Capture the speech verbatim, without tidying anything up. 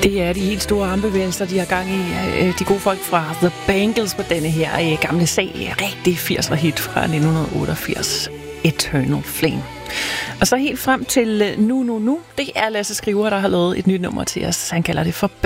Det er de helt store armbevægelser, de har gang i. De gode folk fra The Bangles på denne her gamle sag. Rigtig firser-hit fra nitten otteogfirs. Eternal Flame. Og så helt frem til nu, nu, nu. Det er Lasse Skriver, der har lavet et nyt nummer til os. Han kalder det for